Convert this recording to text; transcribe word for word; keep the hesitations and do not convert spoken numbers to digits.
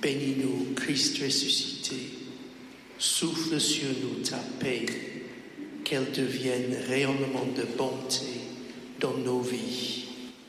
Bénis-nous, Christ ressuscité. Souffle sur nous ta paix, qu'elle devienne rayonnement de bonté dans nos vies.